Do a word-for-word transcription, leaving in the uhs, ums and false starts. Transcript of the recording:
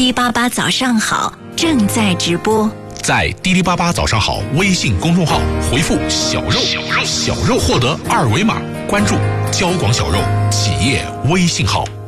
滴八八早上好正在直播。 在滴滴八八早上好微信公众号回复小肉小肉小肉获得二维码，关注交广小肉企业微信号。